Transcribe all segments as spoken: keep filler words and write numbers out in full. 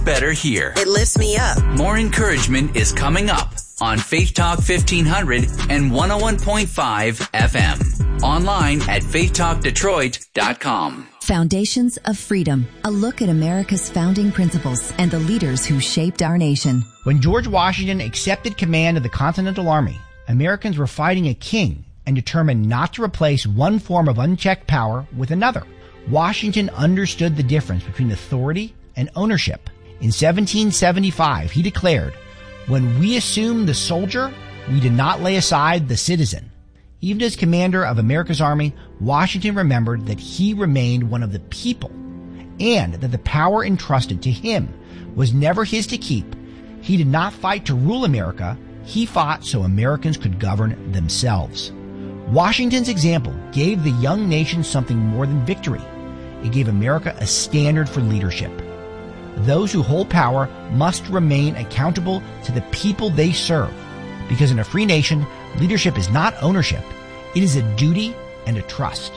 better here. It lifts me up. More encouragement is coming up on Faith Talk fifteen hundred and one oh one point five F M. Online at faith talk detroit dot com. Foundations of Freedom, a look at America's founding principles and the leaders who shaped our nation. When George Washington accepted command of the Continental Army, Americans were fighting a king and determined not to replace one form of unchecked power with another. Washington understood the difference between authority and ownership. In seventeen seventy-five, he declared, "When we assumed the soldier, we did not lay aside the citizen." Even as commander of America's army, Washington remembered that he remained one of the people and that the power entrusted to him was never his to keep. He did not fight to rule America. He fought so Americans could govern themselves. Washington's example gave the young nation something more than victory. It gave America a standard for leadership. Those who hold power must remain accountable to the people they serve, because in a free nation, leadership is not ownership. It is a duty and a trust.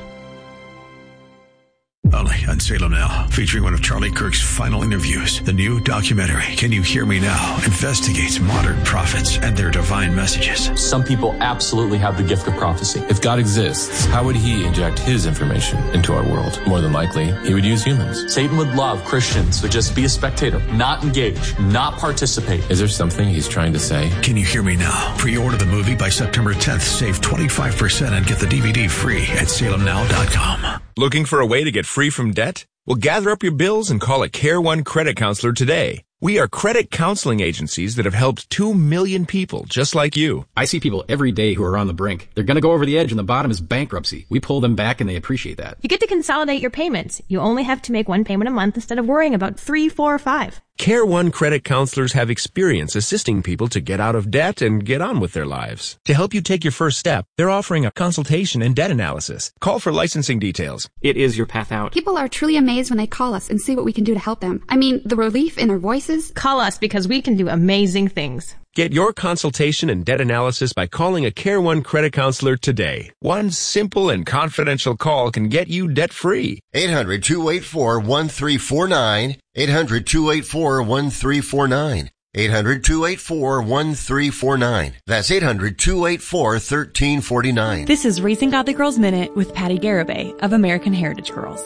Only on Salem Now, featuring one of Charlie Kirk's final interviews. The new documentary, Can You Hear Me Now?, investigates modern prophets and their divine messages. Some people absolutely have the gift of prophecy. If God exists, how would he inject his information into our world? More than likely, he would use humans. Satan would love Christians to just be a spectator, not engage, not participate. Is there something he's trying to say? Can You Hear Me Now? Pre-order the movie by September tenth. Save twenty-five percent and get the D V D free at salem now dot com. Looking for a way to get free from debt? Well, gather up your bills and call a Care One credit counselor today. We are credit counseling agencies that have helped two million people just like you. I see people every day who are on the brink. They're going to go over the edge and the bottom is bankruptcy. We pull them back and they appreciate that. You get to consolidate your payments. You only have to make one payment a month instead of worrying about three, four, or five. Care One credit counselors have experience assisting people to get out of debt and get on with their lives. To help you take your first step, they're offering a consultation and debt analysis. Call for licensing details. It is your path out. People are truly amazed when they call us and see what we can do to help them. I mean, the relief in their voices. Call us because we can do amazing things. Get your consultation and debt analysis by calling a Care One credit counselor today. One simple and confidential call can get you debt-free. eight hundred, two eight four, one three four nine. eight hundred, two eight four, one three four nine. eight hundred, two eight four, one three four nine. That's eight hundred, two eight four, one three four nine. This is Raising Godly Girls Minute with Patty Garibay of American Heritage Girls.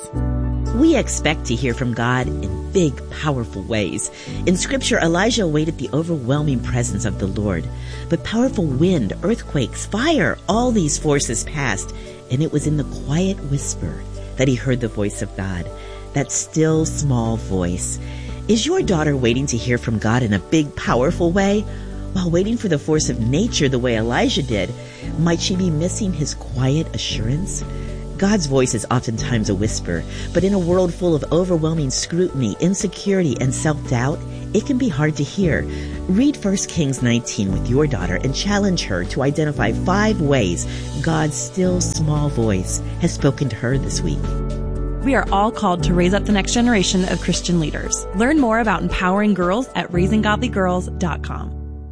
We expect to hear from God in big, powerful ways. In Scripture, Elijah awaited the overwhelming presence of the Lord. But powerful wind, earthquakes, fire, all these forces passed, and it was in the quiet whisper that he heard the voice of God, that still, small voice. Is your daughter waiting to hear from God in a big, powerful way? While waiting for the force of nature the way Elijah did, might she be missing his quiet assurance? God's voice is oftentimes a whisper, but in a world full of overwhelming scrutiny, insecurity, and self-doubt, it can be hard to hear. Read First Kings nineteen with your daughter and challenge her to identify five ways God's still small voice has spoken to her this week. We are all called to raise up the next generation of Christian leaders. Learn more about empowering girls at raising godly girls dot com.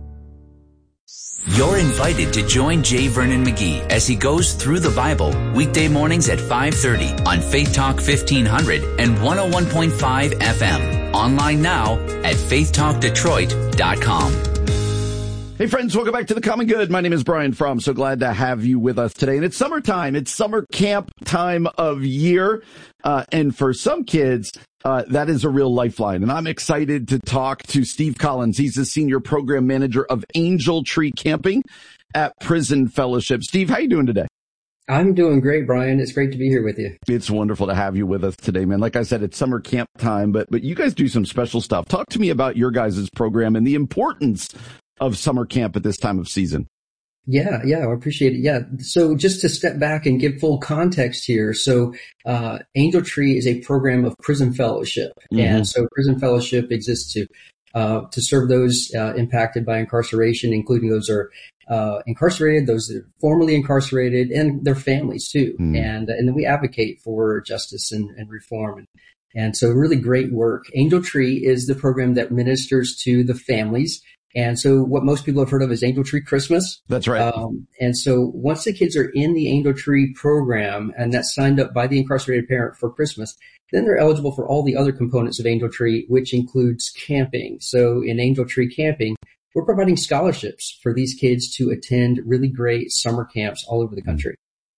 You're invited to join J. Vernon McGee as he goes through the Bible weekday mornings at five thirty on Faith Talk fifteen hundred and one oh one point five F M. Online now at faith talk detroit dot com. Hey friends, welcome back to The Common Good. My name is Brian Fromm. So glad to have you with us today. And it's summertime. It's summer camp time of year. Uh, and for some kids, uh, that is a real lifeline. And I'm excited to talk to Steve Collins. He's the senior program manager of Angel Tree Camping at Prison Fellowship. Steve, how you doing today? I'm doing great, Brian. It's great to be here with you. It's wonderful to have you with us today, man. Like I said, it's summer camp time, but, but you guys do some special stuff. Talk to me about your guys' program and the importance of summer camp at this time of season. Yeah, yeah, I appreciate it. Yeah. So just to step back and give full context here. So, uh, Angel Tree is a program of Prison Fellowship. Mm-hmm. And so Prison Fellowship exists to, uh, to serve those, uh, impacted by incarceration, including those who are, uh, incarcerated, those that are formerly incarcerated, and their families too. Mm. And, and then we advocate for justice and, and reform. And, and so really great work. Angel Tree is the program that ministers to the families And so what most people have heard of is Angel Tree Christmas. That's right. Um, and so once the kids are in the Angel Tree program and that's signed up by the incarcerated parent for Christmas, then they're eligible for all the other components of Angel Tree, which includes camping. So in Angel Tree camping, we're providing scholarships for these kids to attend really great summer camps all over the country.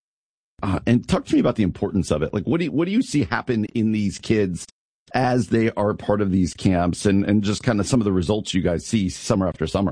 Uh, and talk to me about the importance of it. Like, what do you, what do you see happen in these kids as they are part of these camps, and, and just kind of some of the results you guys see summer after summer?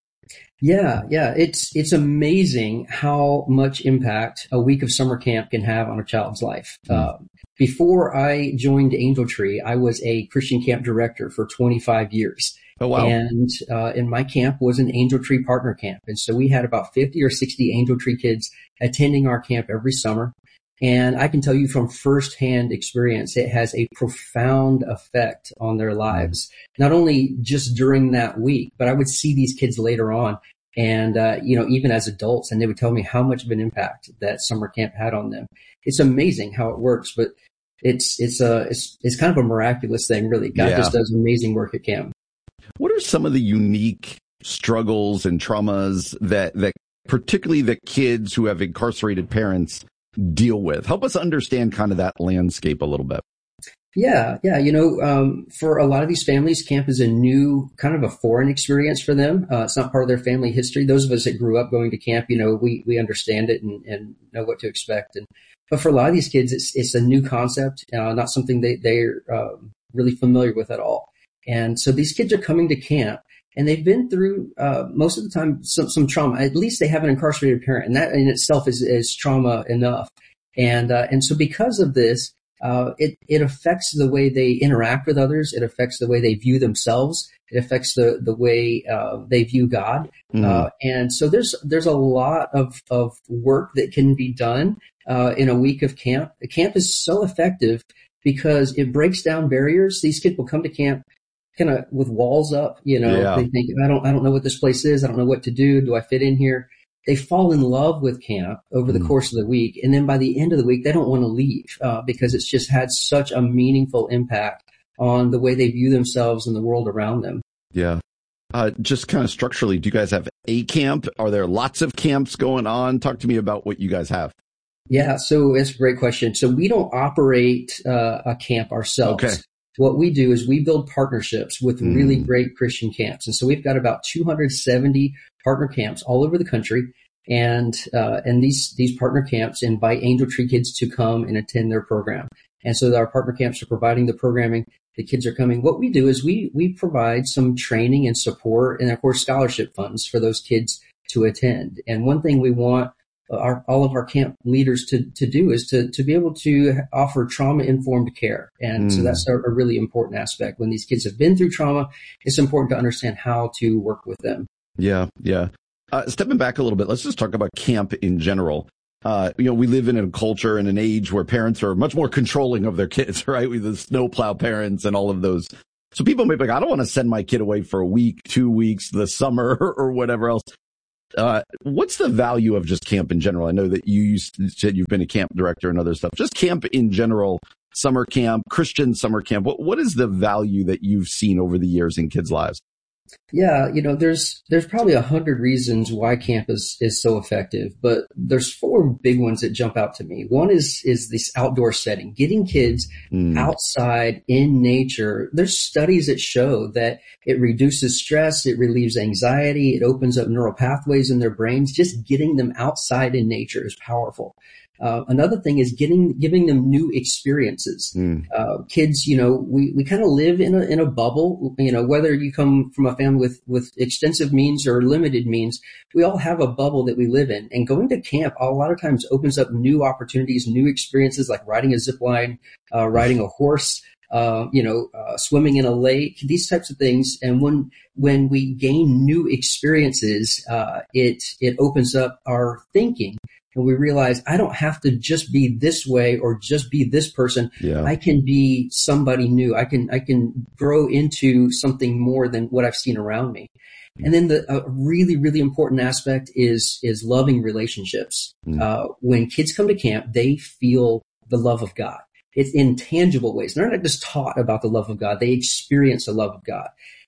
Yeah, yeah. It's, it's amazing how much impact a week of summer camp can have on a child's life. Mm. Uh, before I joined Angel Tree, I was a Christian camp director for twenty-five years. Oh, wow. And, uh, and my camp was an Angel Tree partner camp. And so we had about fifty or sixty Angel Tree kids attending our camp every summer. And I can tell you from firsthand experience, it has a profound effect on their lives, not only just during that week, but I would see these kids later on and, uh, you know, even as adults, and they would tell me how much of an impact that summer camp had on them. It's amazing how it works, but it's, it's a, it's, it's kind of a miraculous thing, really. God Yeah. just does amazing work at camp. What are some of the unique struggles and traumas that, that particularly the kids who have incarcerated parents deal with? Help us understand kind of that landscape a little bit. Yeah, yeah. You know, um, for a lot of these families, camp is a new, kind of a foreign experience for them. Uh, it's not part of their family history. Those of us that grew up going to camp, you know, we, we understand it and, and know what to expect. And, but for a lot of these kids, it's, it's a new concept, uh, not something they, they're, uh, really familiar with at all. And so these kids are coming to camp and they've been through, uh, most of the time some, some trauma. At least they have an incarcerated parent, and that in itself is, is trauma enough. And, uh, and so because of this, uh, it, it affects the way they interact with others. It affects the way they view themselves. It affects the, the way, uh, they view God. Mm-hmm. Uh, and so there's, there's a lot of, of work that can be done, uh, in a week of camp. Camp is so effective because it breaks down barriers. These kids will come to camp kind of with walls up, you know, yeah. They think, I don't, I don't know what this place is. I don't know what to do. Do I fit in here? They fall in love with camp over the mm. course of the week. And then by the end of the week, they don't want to leave, uh, because it's just had such a meaningful impact on the way they view themselves and the world around them. Yeah. Uh, just kind of structurally, do you guys have a camp? Are there lots of camps going on? Talk to me about what you guys have. Yeah. So it's a great question. So we don't operate, uh, a camp ourselves. Okay. What we do is we build partnerships with mm. really great Christian camps. And so we've got about two hundred seventy partner camps all over the country. And, uh, and these, these partner camps invite Angel Tree kids to come and attend their program. And so our partner camps are providing the programming. The kids are coming. What we do is we, we provide some training and support and of course scholarship funds for those kids to attend. And one thing we want Our, all of our camp leaders to, to do is to, to be able to offer trauma-informed care. And mm. so that's a, a really important aspect. When these kids have been through trauma, it's important to understand how to work with them. Yeah, yeah. Uh, stepping back a little bit, let's just talk about camp in general. Uh, you know, we live in a culture and an age where parents are much more controlling of their kids, right? With the snowplow parents and all of those. So people may be like, I don't want to send my kid away for a week, two weeks, the summer, or whatever else. Uh, what's the value of just camp in general? I know that you used, said you've been a camp director and other stuff. Just camp in general, summer camp, Christian summer camp. What what is the value that you've seen over the years in kids' lives? Yeah, you know, there's there's probably a hundred reasons why camp is, is so effective, but there's four big ones that jump out to me. One is is this outdoor setting, getting kids mm. outside in nature. There's studies that show that it reduces stress, it relieves anxiety, it opens up neural pathways in their brains. Just getting them outside in nature is powerful. Uh, another thing is getting, giving them new experiences. Mm. Uh, kids, you know, we, we kind of live in a, in a bubble, you know, whether you come from a family with, with extensive means or limited means, we all have a bubble that we live in. And going to camp a lot of times opens up new opportunities, new experiences like riding a zip line, uh, riding a horse, uh, you know, uh, swimming in a lake, these types of things. And when, when we gain new experiences, uh, it, it opens up our thinking. And we realize I don't have to just be this way or just be this person. Yeah. I can be somebody new. I can, I can grow into something more than what I've seen around me. And then the uh, really, really important aspect is, is loving relationships. Mm. Uh, when kids come to camp, they feel the love of God. It's in tangible ways. They're not just taught about the love of God. They experience the love of God.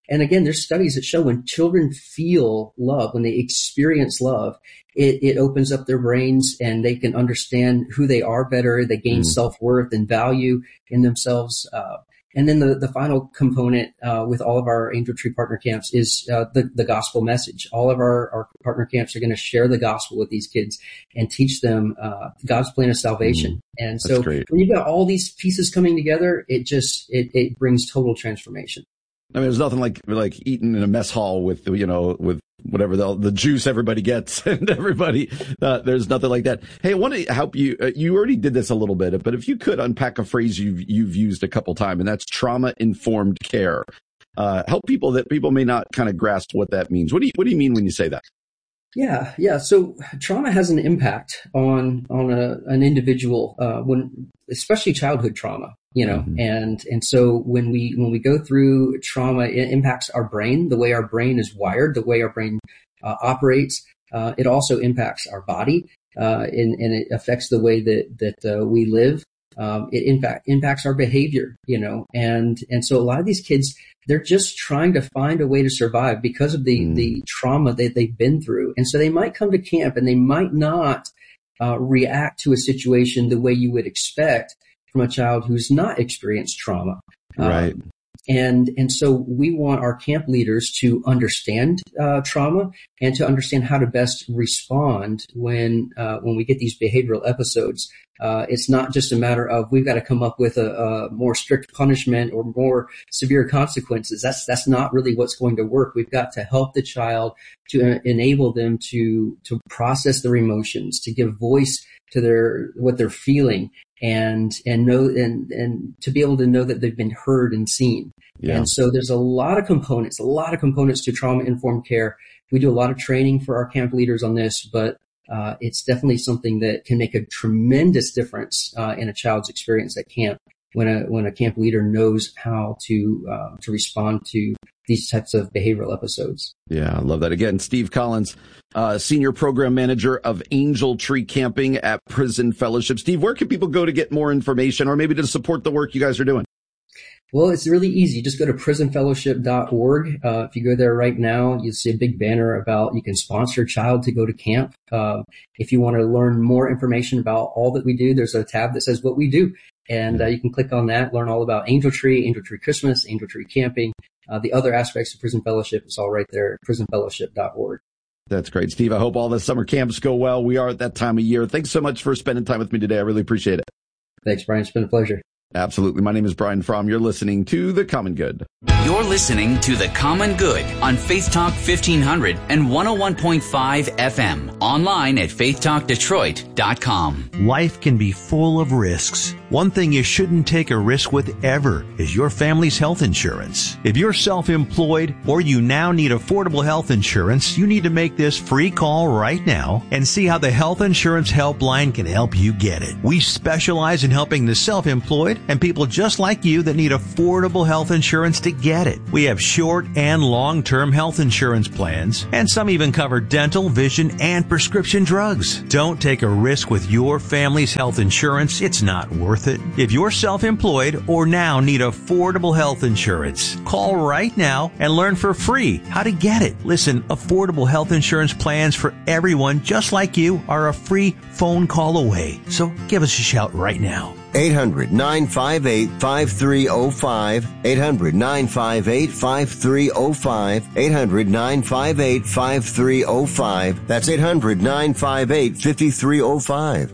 And again, there's studies that show when children feel love, when they experience love, it, it opens up their brains and they can understand who they are better. They gain mm. self-worth and value in themselves. Uh, and then the, the final component uh, with all of our Angel Tree partner camps is uh, the, the gospel message. All of our, our partner camps are going to share the gospel with these kids and teach them uh, God's plan of salvation. Mm. And so when you've got all these pieces coming together, it just it, it brings total transformation. I mean, there's nothing like like eating in a mess hall with, you know, with whatever the, the juice everybody gets and everybody. Uh, there's nothing like that. Hey, I want to help you. Uh, you already did this a little bit, but if you could unpack a phrase you've you've used a couple times, and that's trauma informed care. Uh, help people that people may not kind of grasp what that means. What do you what do you mean when you say that? Yeah, yeah. So trauma has an impact on on a, an individual uh, when, especially childhood trauma. You know, mm-hmm. and, and so when we, when we go through trauma, it impacts our brain, the way our brain is wired, the way our brain uh, operates. Uh, it also impacts our body, uh, and, and it affects the way that, that, uh, we live. Um, it in fact impacts our behavior, you know, and, and so a lot of these kids, they're just trying to find a way to survive because of the, mm. the trauma that they've been through. And so they might come to camp and they might not, uh, react to a situation the way you would expect from a child who's not experienced trauma. Right. Um, and, and so we want our camp leaders to understand, uh, trauma and to understand how to best respond when, uh, when we get these behavioral episodes. Uh, it's not just a matter of we've got to come up with a, a more strict punishment or more severe consequences. That's, that's not really what's going to work. We've got to help the child to uh, enable them to, to process their emotions, to give voice to their, what they're feeling and, and know, and, and to be able to know that they've been heard and seen. Yeah. And so there's a lot of components, a lot of components to trauma informed care. We do a lot of training for our camp leaders on this, but Uh, it's definitely something that can make a tremendous difference uh, in a child's experience at camp when a when a camp leader knows how to uh, to respond to these types of behavioral episodes. Yeah, I love that. Again, Steve Collins, uh, Senior Program Manager of Angel Tree Camping at Prison Fellowship. Steve, where can people go to get more information or maybe to support the work you guys are doing? Well, it's really easy. Just go to prison fellowship dot org. Uh, if you go there right now, you'll see a big banner about you can sponsor a child to go to camp. Uh, if you want to learn more information about all that we do, there's a tab that says what we do. And uh, you can click on that, learn all about Angel Tree, Angel Tree Christmas, Angel Tree Camping, uh, the other aspects of Prison Fellowship. It's all right there at prison fellowship dot org. That's great, Steve. I hope all the summer camps go well. We are at that time of year. Thanks so much for spending time with me today. I really appreciate it. Thanks, Brian. It's been a pleasure. Absolutely. My name is Brian Fromm. You're listening to The Common Good. You're listening to The Common Good on Faith Talk fifteen hundred and one oh one point five F M. Online at faith talk detroit dot com. Life can be full of risks. One thing you shouldn't take a risk with ever is your family's health insurance. If you're self-employed or you now need affordable health insurance, you need to make this free call right now and see how the Health Insurance Helpline can help you get it. We specialize in helping the self-employed and people just like you that need affordable health insurance to get it. We have short and long-term health insurance plans, and some even cover dental, vision, and prescription drugs. Don't take a risk with your family's health insurance. It's not worth it. If you're self-employed or now need affordable health insurance, call right now and learn for free how to get it. Listen, affordable health insurance plans for everyone just like you are a free phone call away. So give us a shout right now. eight hundred nine five eight five three oh five, eight hundred nine five eight five three oh five, eight hundred nine five eight five three oh five. That's eight hundred nine five eight five three oh five.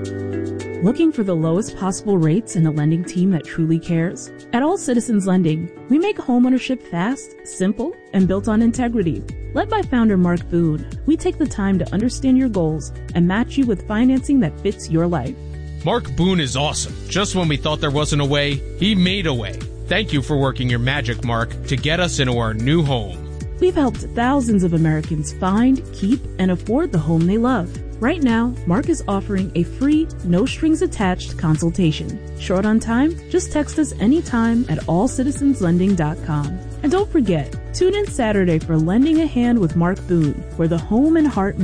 Looking for the lowest possible rates and a lending team that truly cares? At All Citizens Lending, we make homeownership fast, simple, and built on integrity. Led by founder Mark Boone, we take the time to understand your goals and match you with financing that fits your life. Mark Boone is awesome. Just when we thought there wasn't a way, he made a way. Thank you for working your magic, Mark, to get us into our new home. We've helped thousands of Americans find, keep, and afford the home they love. Right now, Mark is offering a free, no-strings-attached consultation. Short on time? Just text us anytime at all citizens lending dot com. And don't forget, tune in Saturday for Lending a Hand with Mark Boone, where the home and heart meet.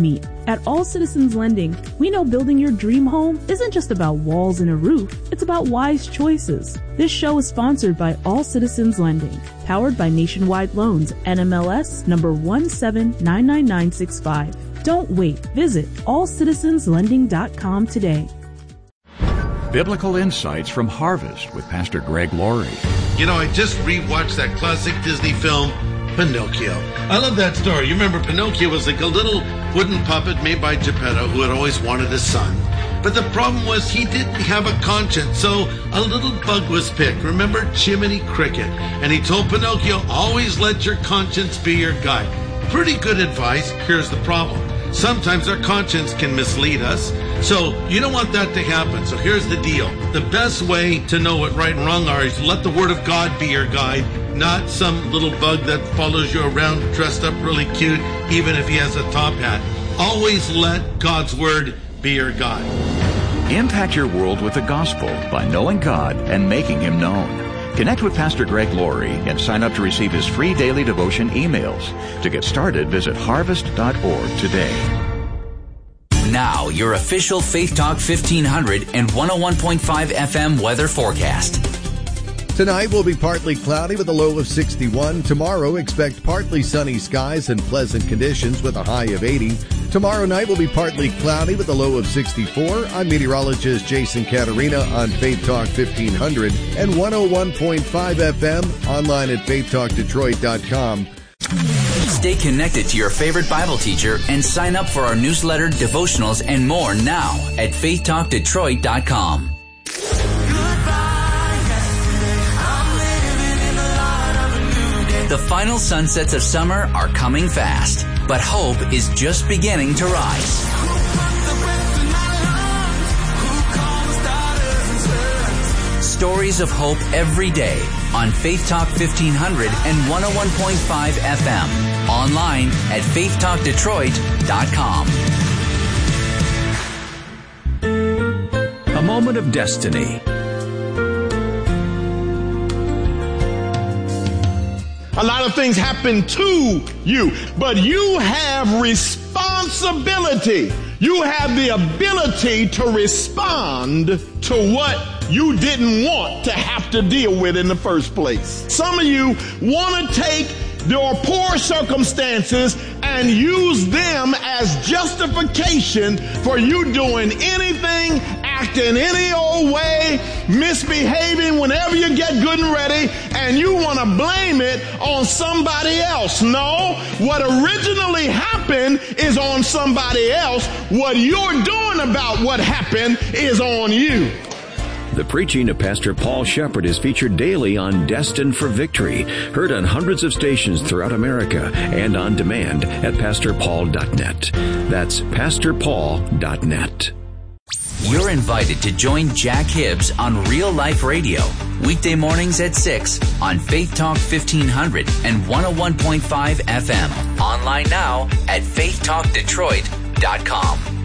At All Citizens Lending, we know building your dream home isn't just about walls and a roof, it's about wise choices. This show is sponsored by All Citizens Lending, powered by Nationwide Loans, N M L S number one seven nine nine nine six five. Don't wait. Visit all citizens lending dot com today. Biblical Insights from Harvest with Pastor Greg Laurie. You know, I just rewatched that classic Disney film, Pinocchio. I love that story. You remember Pinocchio was like a little wooden puppet made by Geppetto who had always wanted a son. But the problem was he didn't have a conscience, so a little bug was picked. Remember Jiminy Cricket? And he told Pinocchio, always let your conscience be your guide. Pretty good advice. Here's the problem. Sometimes our conscience can mislead us. So you don't want that to happen. So here's the deal. The best way to know what right and wrong are is let the Word of God be your guide, not some little bug that follows you around dressed up really cute, even if he has a top hat. Always let God's Word be your guide. Impact your world with the gospel by knowing God and making Him known. Connect with Pastor Greg Laurie and sign up to receive his free daily devotion emails. To get started, visit harvest dot org today. Now, your official Faith Talk fifteen hundred and one oh one point five F M weather forecast. Tonight will be partly cloudy with a low of sixty-one. Tomorrow, expect partly sunny skies and pleasant conditions with a high of eighty. Tomorrow night will be partly cloudy with a low of sixty-four. I'm meteorologist Jason Caterina on Faith Talk fifteen hundred and one oh one point five F M, online at faith talk detroit dot com. Stay connected to your favorite Bible teacher and sign up for our newsletter, devotionals, and more now at faith talk detroit dot com. The final sunsets of summer are coming fast, but hope is just beginning to rise. Stories of hope every day on Faith Talk fifteen hundred and one oh one point five F M. Online at faith talk detroit dot com. A moment of destiny. A lot of things happen to you, but you have responsibility. You have the ability to respond to what you didn't want to have to deal with in the first place. Some of you want to take your poor circumstances and use them as justification for you doing anything, acting any old way, misbehaving whenever you get good and ready, and you want to blame it on somebody else. No, what originally happened is on somebody else. What you're doing about what happened is on you. The preaching of Pastor Paul Shepherd is featured daily on Destined for Victory, heard on hundreds of stations throughout America and on demand at pastor paul dot net. That's pastor paul dot net. You're invited to join Jack Hibbs on Real Life Radio, weekday mornings at six on Faith Talk fifteen hundred and one oh one point five F M. Online now at faith talk detroit dot com.